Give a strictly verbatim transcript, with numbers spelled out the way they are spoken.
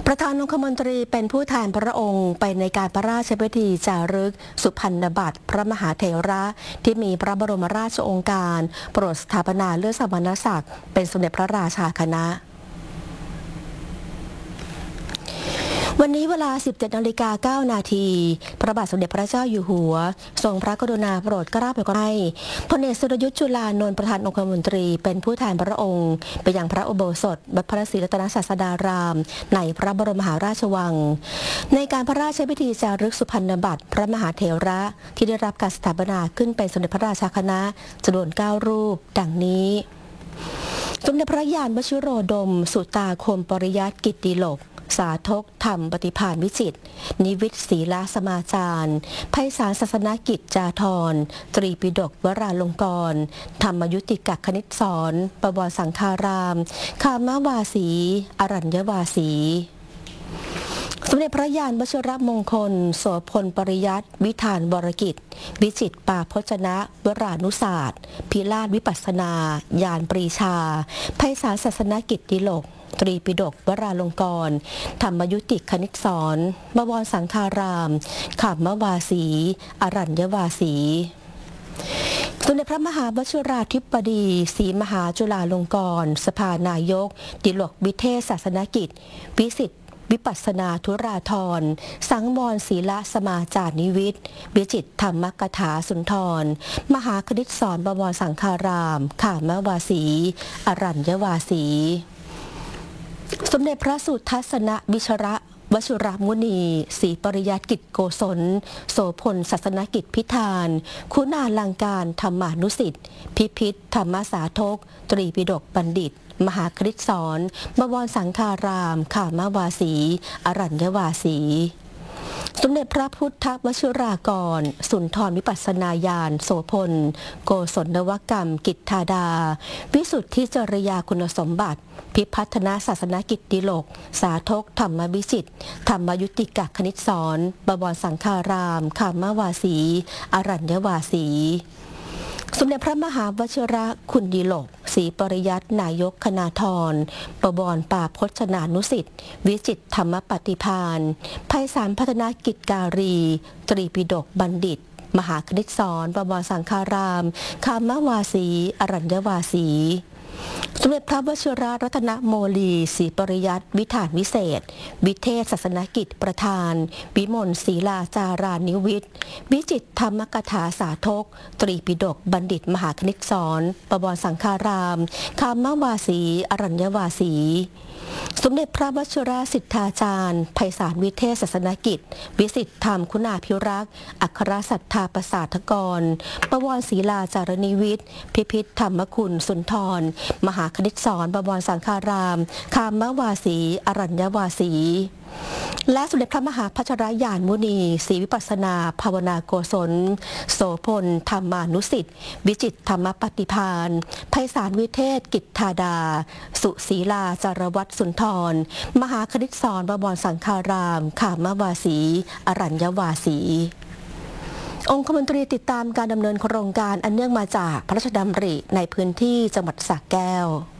ประธานองคมนตรีเป็นผู้แทนพระองค์ไปในการพระราชพิธีจารึกสุพรรณบัตรพระมหาเถระที่มีพระบรมราชโองการโปรดสถาปนาเลื่อนสมณศักดิ์เป็นสมเด็จพระราชาคณะวันนี้เวลา สิบเจ็ดนาฬิกาเก้านาทีพระบาทสมเด็จพระเจ้าอยู่หัวทรงพระกรุณาโปรดเกล้าโปรดกระหม่อมให้พลเอกสุรยุทธ์จุลานนท์ประธานองคมนตรีเป็นผู้แทนพระองค์ไปยังพระอุโบสถวัดพระศรีรัตนศาสดารามในพระบรมมหาราชวังในการพระราชพิธีจารึกสุพรรณบัตรพระมหาเถระที่ได้รับการสถาปนาขึ้นเป็นสมเด็จพระราชาคณะจำนวนเก้ารูปดังนี้สมเด็จพระญาณวชิโรดมสุตาคมปริยัติกิตติโลกสาธกธรรมปฏิภาณวิจิตรนิวิตศีลาสมาจารไพศาลศาสนกิจจาธรตรีปิฎกวราลงกรณ์ธรรมยุติกคณิตสอนปวรสังฆารามคามวาสีอรัญญวาสีสมเด็จพระญาณวชิรมงคลโสพลปริยัติวิธานวรกิจวิจิตรปาพจนะวรานุศาสตร์พิราชวิปัสสนาญาณปรีชาไพศาลศาสนกิจดิโลกตรีปิฎกวราลงกรณ์ธรรมยุติคณิตสอนบวรสังฆารามขามวาสีอรัญญวาสีสมเด็จพระมหาวชิราธิบดีศรีมหาจุฬาลงกรณ์สภานายกดิโลกวิเทศศาสนกิจวิสิทธิวิปัสสนาธุราธรสังวรศีลสมาจารนิวิทย์วิจิตรธรรมกถาสุนทรมหาคณิตสอนบวรสังฆารามขามวาสีอรัญญวาสีสมเด็จพระสุทัศนวิชระวชิรมุนีศรีปริยัติกิจโกศลโสพลศาสนกิจพิธานคุณาลังการธรรมานุสิทธิ์พิพิธธรรมสาธกตรีปิฎกบัณฑิตมหาคณิตสอนบวรสังฆารามขามวาสีอรัญญวาสีสมเด็จพระพุทธวชิรากรสุนทรวิปัสสนาญาณโสพลโกศลนวกรรมกิจธาดาวิสุทธิจริยาคุณสมบัติพิพัฒนาศาสนกิจดิโลกสาธกธรรมวิจิตรธรรมยุติกคณิตสอนบวรสังฆารามขามวาสีอรัญญวาสีสมเด็จพระมหาวชิระคุณดิโลกศรีปริยัตินายกคณาธรปวรปาพจนานุสิทธิ์วิจิตรธรรมปฏิภาณไพศาลพัฒนากิจการีตรีปิฎกบัณฑิตมหาคณิตสอนปวรสังฆารามคามวาสีอรัญญวาสีสมเด็จพระวชิรรัตนโมลีศรีปริยัติวิธานวิเศษวิเทศศาสนกิจประธานวิมลศีลาจารานิวิทย์วิจิตรธรรมกถาสาธกตรีปิฎกบัณฑิตมหาคณิตสอนปวรสังฆารามคามวาสีอรัญญวาสีสมเด็จพระวชิรสิทธาจารย์ไพศาลวิเทศศาสนกิจวิสิทธิธรรมคุณาภิรักษ์อัครศรัทธาประสาทกรปวรศีลาจารณิวิทย์พิพิธธรรมคุณสุนทรมหาคณิตสอนบวรสังฆารามคามวาสีอรัญญวาสีและสมเด็จพระมหาพัชรญาณมุนีศรีวิปัสสนาภาวนาโกศลโสพลธรรมานุสิทธิ์วิจิตรธรรมปฏิภาณไพศาลวิเทศกิจธาดาสุศีลาจารวัตรสุนทรมหาคณิตสอนบวรสังฆารามขามวาสีอรัญญวาสีองคมนตรีติดตามการดำเนินโครงการอันเนื่องมาจากพระราชดำริในพื้นที่จังหวัดสระแก้ว